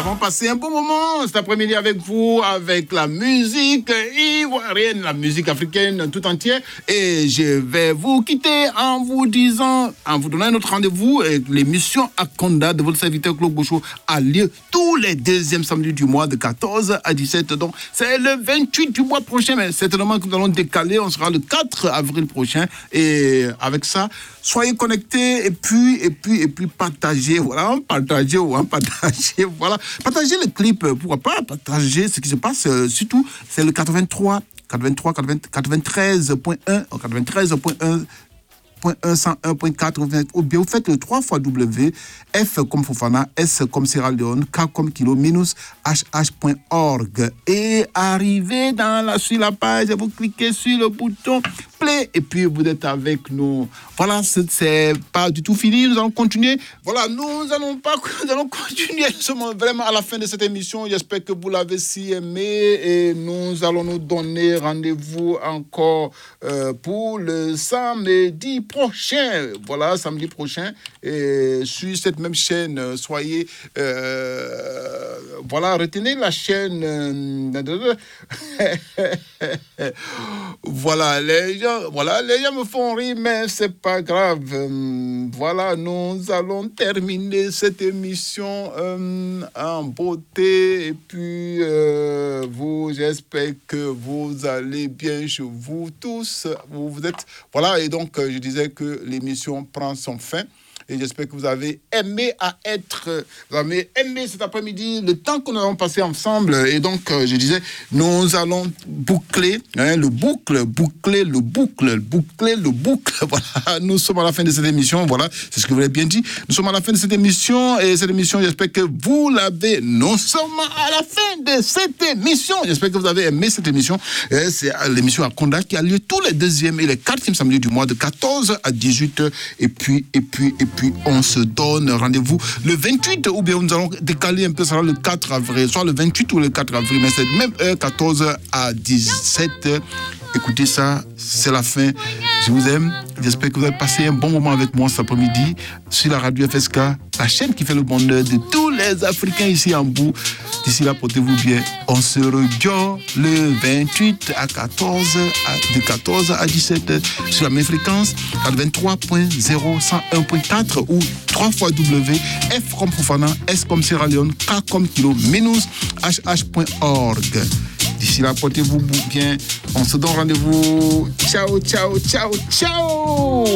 avons passé un bon moment cet après-midi avec vous, avec la musique ivoirienne, la musique africaine tout entière. Et je vais vous quitter en vous disant, en vous donnant un autre rendez-vous. L'émission Akonda de votre serviteur Claude Bouchot a lieu tous les deuxièmes samedis du mois de 14 à 17. Donc, c'est le 28 du mois prochain. Mais certainement que nous allons décaler. On sera le 4 avril prochain. Et avec ça, soyez connectés et puis partagez. Voilà, partagez. Voilà, partagez le clip. Pourquoi pas partager ce qui se passe. Surtout, c'est le 93.1, 93.1. 101.4 ou bien vous faites le 3 fois W, F comme Fofana, S comme Sierra Leone, K comme Kilo, -hh.org. Et arrivez sur la page, vous cliquez sur le bouton play et puis vous êtes avec nous. Voilà, c'est pas du tout fini, nous allons continuer. Voilà, nous allons continuer. Nous sommes vraiment à la fin de cette émission. J'espère que vous l'avez si aimé et nous allons nous donner rendez-vous encore pour le samedi prochain. Voilà, samedi prochain. Et sur cette même chaîne, soyez... voilà, retenez la chaîne... Voilà, les gens me font rire, mais c'est pas grave. Voilà, nous allons terminer cette émission en beauté. Et puis, j'espère que vous allez bien chez vous tous. Vous êtes... Voilà, et donc, je disais que l'émission prend son fin. Et j'espère que vous avez aimé cet après-midi, le temps que nous avons passé ensemble. Et donc, je disais, nous allons boucler, le boucle. Voilà, nous sommes à la fin de cette émission. Voilà, c'est ce que vous avez bien dit. Nous sommes à la fin de cette émission. Et cette émission, j'espère que vous l'avez. Nous sommes à la fin de cette émission. J'espère que vous avez aimé cette émission. Et c'est l'émission Akonda qui a lieu tous les deuxièmes et les quatrièmes samedis du mois de 14 à 18. Et puis, on se donne rendez-vous le 28, ou bien nous allons décaler un peu, ça sera le 4 avril, soit le 28 ou le 4 avril, mais c'est même 14 à 17. Écoutez ça, c'est la fin. Je vous aime. J'espère que vous avez passé un bon moment avec moi cet après-midi sur la radio FSK, la chaîne qui fait le bonheur de tous les Africains ici en bout. D'ici là, portez-vous bien. On se rejoint le 28 à 14, de 14 à 17 sur la même fréquence, à 23.0, 101.4 ou 3 fois W, F comme Fofana, S comme Sierra Leone, K comme Kilo, -hh.org. D'ici là, portez-vous bien. On se donne rendez-vous. Ciao.